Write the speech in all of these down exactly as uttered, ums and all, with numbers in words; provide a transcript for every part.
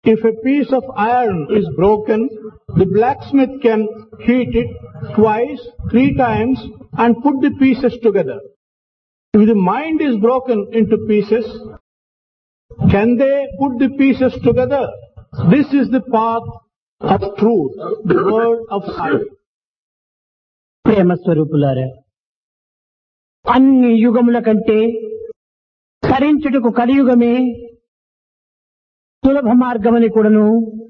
If a piece of iron is broken, the blacksmith can heat it twice, three times and put the pieces together. If the mind is broken into pieces, can they put the pieces together? This is the path of truth, the word of Sai. ప్రేమ స్వరూపులారా, అన్ని యుగముల కంటే తరించుటకు కలియుగమే సులభ మార్గమని కూడాను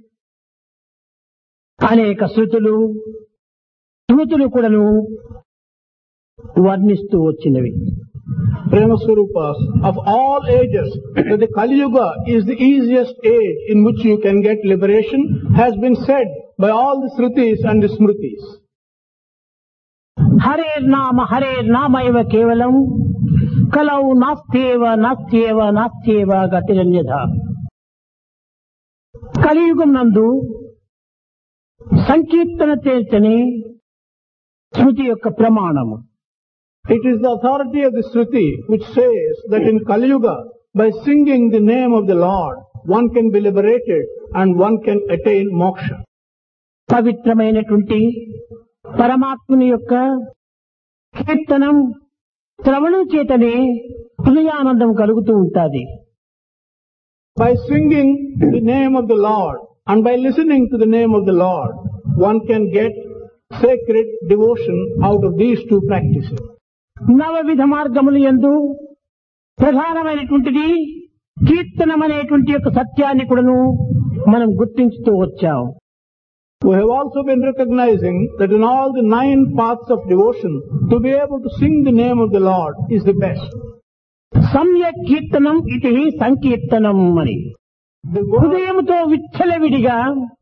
అనేక శృతులు స్మృతులు కూడాను వర్ణిస్తూ వచ్చినవి. Prema Swarupas, of all ages, that the Kali Yuga is the easiest age in which you can get liberation has been said by all the Shrutis and the Smritis. Hare నామ హరే నామ ఇవ కేవలం కలౌ నాస్త్యేవ నాస్త్యేవ నాస్త్యేవ గతిరన్యథ. కలియుగం నందు సంకీర్తన చేర్చని శృతి యొక్క ప్రమాణము. It is the authority of the Shruti which says that in Kali Yuga, by singing the name of the Lord, one can be liberated and one can attain moksha. పవిత్రమైనటువంటి పరమాత్ముని యొక్క కీర్తనం శ్రవణం చేతనే హృదయానందం కలుగుతూ ఉంటుంది. By singing the name of the Lord and by listening to the name of the Lord, one can get sacred devotion out of these two practices. నవవిధ మార్గములు యందు ప్రధానమైనటువంటిది కీర్తనం అనేటువంటి యొక్క సత్యాన్ని కూడాను మనం గుర్తించుతూ వచ్చాం. We have also been recognizing that in all the nine paths of devotion, to be able to sing the name of the Lord is the best. సమ్యక్ కీర్తనం ఇది సంకీర్తనం అని. హృదయముతో విచ్చలవిడిగా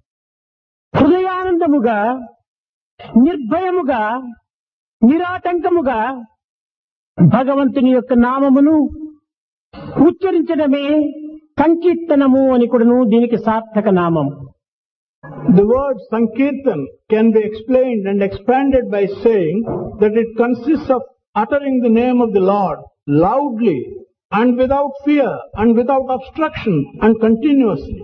హృదయానందముగా నిర్భయముగా నిరాటంకముగా భగవంతుని యొక్క నామమును ఉచ్చరించడమే సంకీర్తనము అని కూడాను దీనికి సార్థక నామం. The word Sankirtan can be explained and expanded by saying that it consists of uttering the name of the Lord loudly and without fear and without obstruction and continuously.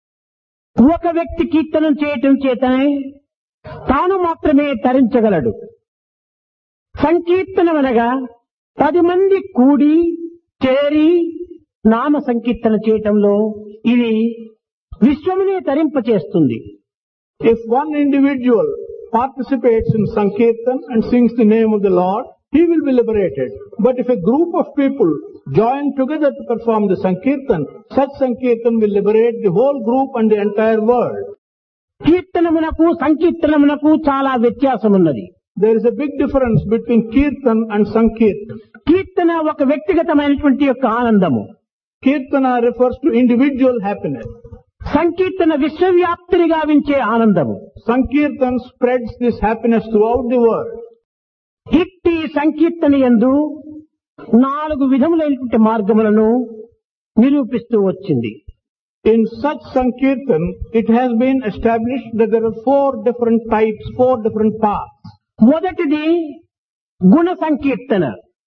ఒక వ్యక్తి కీర్తనం చేయటం చేతనే తాను మాత్రమే తరించగలడు. సంకీర్తనం అనగా పది మంది కూడి చేరి నామ సంకీర్తన చేయటంలో ఇది విశ్వమునే తరింపచేస్తుంది. If one individual participates in Sankirtan and sings the name of the Lord, he will be liberated. But if a group of people join together to perform the Sankirtan, such Sankirtan will liberate the whole group and the entire world. కీర్తనమునకు సంకీర్తనమునకు చాలా వ్యత్యాసం ఉన్నది. There is a big difference between Kirtan and Sankirtan. కీర్తన ఒక వ్యక్తిగతమైనటువంటి యొక్క ఆనందము. Kirtana refers to individual happiness. సంకీర్తన విశ్వవ్యాప్తిని గావించే ఆనందము. Sankirtan spreads this happiness throughout the world. ఇట్టి సంకీర్తన యందు నాలుగు విధములైనటువంటి మార్గములను నిరూపిస్తూ వచ్చింది. In such Sankirtan, it has been established that there are four different types, four different paths. మొదటిది గుణ సంకీర్తన.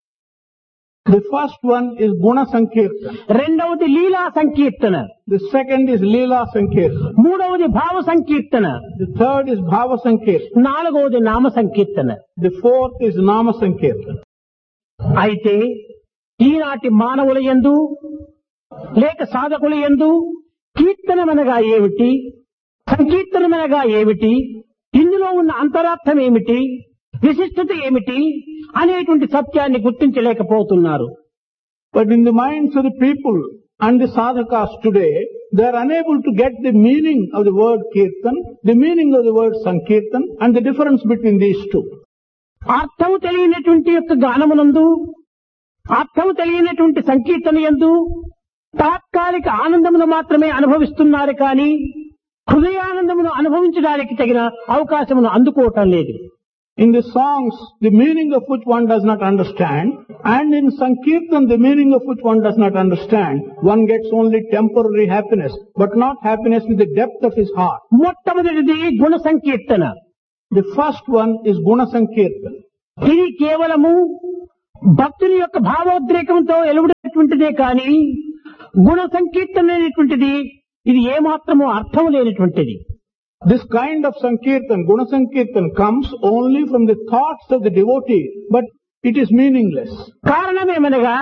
The first one is Guna Sankirtan. రెండవది లీలా సంకీర్తన. The second is Leela Sankirtan. మూడవది భావ సంకీర్తన. The third is Bhava Sankirtan. నాలుగవది నామ సంకీర్తన. The fourth is Nama Sankirtan. అయితే ఈనాటి మానవుల యందు లేక సాధకుల యందు కీర్తనమనగా ఏమిటి, సంకీర్తనమనగా ఏమిటి, ఇందులో ఉన్న అంతరార్థం ఏమిటి, విశిష్టత ఏమిటి అనేటువంటి సత్యాన్ని గుర్తించలేకపోతున్నారు. But in the minds of the people and the sadhakas today, they are unable to get the meaning of the word Kirtan, the meaning of the word Sankirtan and the difference between these two. అర్థము తెలియనటువంటి యొక్క గానమునందు, అర్థము తెలియనటువంటి సంకీర్తన యందు తాత్కాలిక ఆనందమును మాత్రమే అనుభవిస్తున్నారు కానీ హృదయానందమును అనుభవించడానికి తగిన అవకాశమును అందుకోవటం లేదు. In the songs, the meaning of which one does not understand, and in Sankirtan, the meaning of which one does not understand, one gets only temporary happiness, but not happiness with the depth of his heart. మొట్టమొదటిది గుణ సంకీర్తన. The first one is Guna Sankirtan. ఇది కేవలము భక్తుని యొక్క భావోద్రేకంతో ఎలువడేటువంటిదే కానీ గుణ సంకీర్తన అనేటువంటిది ఇది ఏమాత్రము అర్థం లేనటువంటిది. This kind of Sankirtan, Guna Sankirtan, comes only from the thoughts of the devotee, but it is meaningless. కారణమేమనగా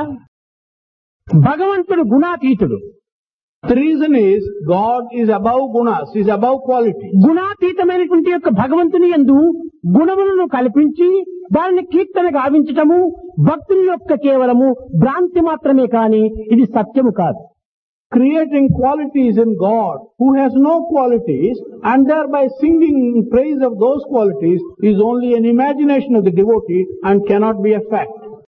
భగవంతుడు గుణాతీతుడు. The reason is God is above gunas, is above quality. గుణాతీతమైనటువంటి యొక్క భగవంతుని యందు గుణములను కల్పించి దానిని కీర్తన గావించటము భక్తుని యొక్క కేవలము భ్రాంతి మాత్రమే కాని ఇది సత్యము కాదు. Creating qualities in God who has no qualities and thereby singing in praise of those qualities is only an imagination of the devotee and cannot be a fact.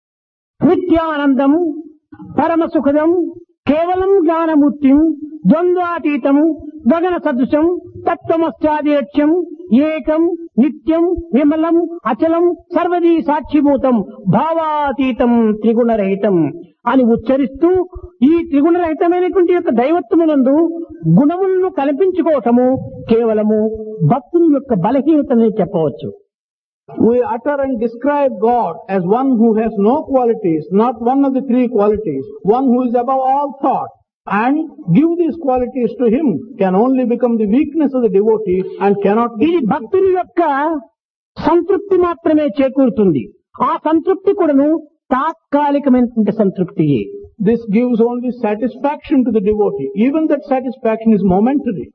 నిత్యానందం పరమ సుఖదం కేవలం జ్ఞానమూర్తిం ద్వంద్వాతీతం గగన సదృశం తత్వమస్యాదిలక్ష్యం ఏకం నిత్యం విమలం అచలం సర్వదీ సాక్షిభూతం భావాతీతం త్రిగుణరహితం అని ఉచ్చరిస్తూ ఈ త్రిగుణరహితమైనటువంటి యొక్క దైవత్వమునందు గుణములను కల్పించుకోవటము కేవలము భక్తుని యొక్క బలహీనతనే చెప్పవచ్చు. We utter and describe God as one who has no qualities, not one of the three qualities, one who is above all thought, and give these qualities to him can only become the weakness of the devotee and cannot be. ఇది భక్తుని యొక్క సంతృప్తి మాత్రమే చేకూరుతుంది. ఆ సంతృప్తి కూడాను తాత్కాలికమైనటువంటి సంతృప్తియే. This gives only satisfaction to the devotee. Even that satisfaction is momentary.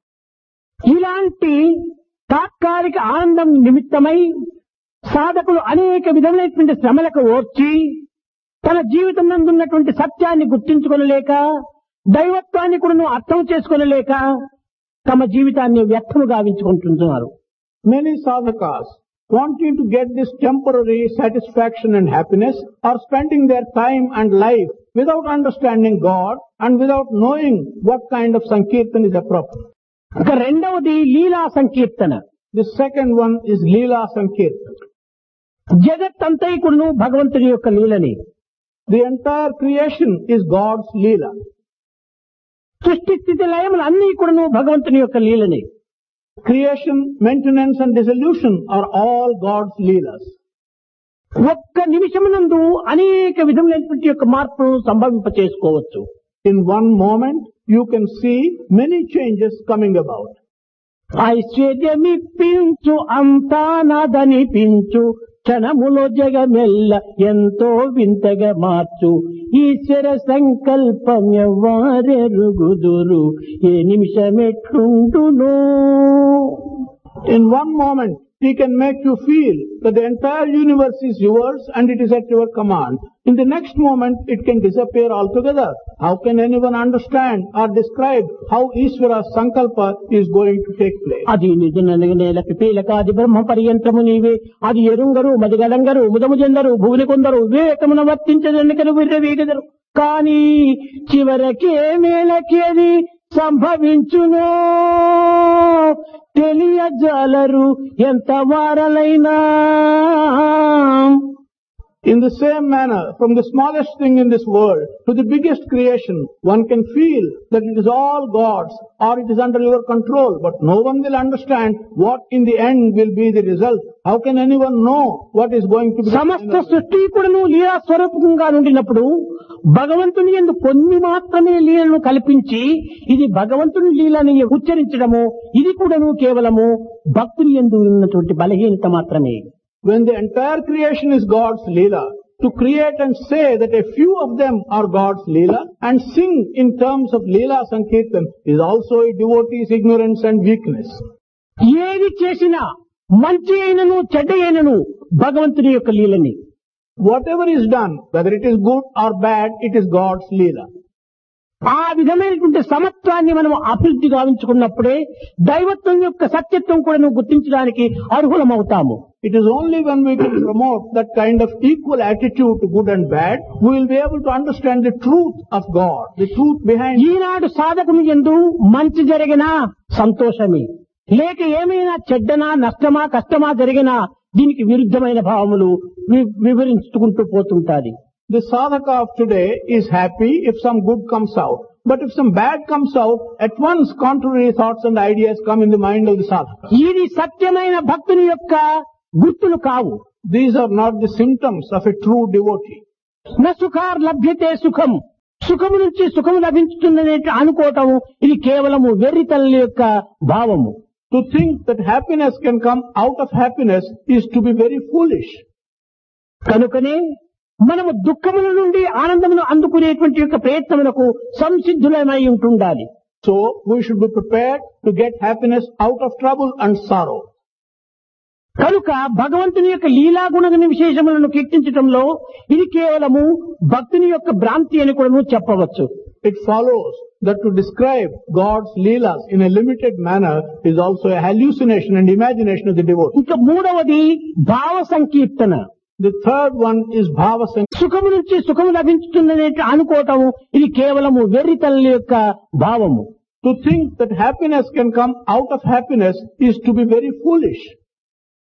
ఇలాంటి తాత్కాలిక ఆనందం నిమిత్తమై సాధకులు అనేక విధమైనటువంటి శ్రమలకు ఓర్చి తన జీవితం నందున్నటువంటి సత్యాన్ని గుర్తించుకొనలేక దైవత్వాన్ని కూడా అర్థం చేసుకోనలేక తమ జీవితాన్ని వ్యర్థము గావించుకుంటున్నారు. Many sadhakas, wanting to get this temporary satisfaction and happiness, are spending their time and life without understanding God and without knowing what kind of sankirtan is appropriate. ఇక రెండవది లీలా సంకీర్తన. The second one is Leela Sankirtan. జగత్ అంతైకుడును భగవంతుడి యొక్క లీలని. The entire creation is God's Leela. సృష్టి స్థితి లయములు అన్ని కూడాను భగవంతుని యొక్క లీలని. Creation, maintenance and dissolution are all God's Leelas. ఒక్క నిమిషమునందు అనేక విధములైనటువంటి యొక్క మార్పును సంభవింప చేసుకోవచ్చు. In one moment, you can see many changes coming about. ఐశ్వర్యమిప్పించు అంతా నాదనిపించు క్షణములో జగమెల్ల ఎంతో వింతగా మార్చు ఈశ్వర సంకల్పం ఎవ్వారెరుగుదురు ఏ నిమిషమెట్లుండును. In one moment, He can make you feel that the entire universe is yours and it is at your command. In the next moment, it can disappear altogether. How can anyone understand or describe how Ishvara's Sankalpa is going to take place? అది నిజనగనేల పిపీలకాది బ్రహ్మ పర్యంత్రము నీవే అది ఎరుంగరు మదిగలంగరు ముదము చెందరు భువుని కొందరు వివేకమున వర్తించదనికను విర్రవీగదరు కానీ చివరకే మేలకేది సంభవించునో తెలియజాలరు ఎంత వారలైనా. In the same manner, from the smallest thing in this world to the biggest creation, one can feel that it is all God's or it is under your control, but no one will understand what in the end will be the result. How can anyone know what is going to be? సమస్త సృష్టి కూడాను లీలా స్వరూపంగా ఉండినప్పుడు భగవంతుని యందు కొన్ని మాత్రమే లీలను కల్పించి ఇది భగవంతుని లీలని ఉచ్చరించడము ఇది కూడాను కేవలము భక్తుని యందు ఉన్నటువంటి బలహీనత మాత్రమే. When the entire creation is God's Leela, to create and say that a few of them are God's Leela and sing in terms of Leela Sankirtan is also a devotee's ignorance and weakness. ఏది చేసినా మంచి అయినను చెడ్డ అయినను భగవంతుని యొక్క లీలని. Whatever is done, whether it is good or bad, it is God's Leela. ఆ విధమైనటువంటి సమత్వాన్ని మనం అభివృద్ధి గావించుకున్నప్పుడే దైవత్వం యొక్క సత్యత్వం కూడా గుర్తించడానికి అర్హులమవుతాము. It is only when we can promote that kind of equal attitude to good and bad, we will be able to understand the truth of God, the truth behind. ఈనాడు సాధకుని యందు మంచి జరిగినా సంతోషమే, లేక ఏమైనా చెడ్డనా నష్టమా కష్టమా జరిగినా దీనికి విరుద్ధమైన భావములు వివరించుకుంటూ పోతుంటాది. The sadhaka of today is happy if some good comes out. But if some bad comes out, at once contrary thoughts and ideas come in the mind of the sadhaka. ఇది సత్యమైన భక్తుని యొక్క గుర్తులు కావు. These are not the symptoms of a true devotee. న సుఖార్ లభ్యతే సుఖం సుఖము నుంచి సుఖము లభించుతుందనే అనుకోవటం ఇది కేవలము వెర్రితల్లి యొక్క భావము. To think that happiness can come out of happiness is to be very foolish. కనుకనే మనము దుఃఖముల నుండి ఆనందమును అందుకునేటువంటి యొక్క ప్రయత్నములకు సంసిద్ధులమై ఉంటుండాలి. So we should be prepared to get happiness out of trouble and sorrow. కనుక భగవంతుని యొక్క లీలాగుణ విశేషములను కీర్తించటంలో ఇది కేవలము భక్తుని యొక్క భ్రాంతి అని కూడా చెప్పవచ్చు. It follows that to describe God's leelas in a limited manner is also a hallucination and imagination of the devotee. ఇంకా మూడవది భావ సంకీర్తన. The third one is bhava sankirtana. సుఖము నుంచి సుఖము లభించుతుందనే అనుకోవటం ఇది కేవలము వెర్రితల్లి యొక్క భావము. To think that happiness can come out of happiness is to be very foolish.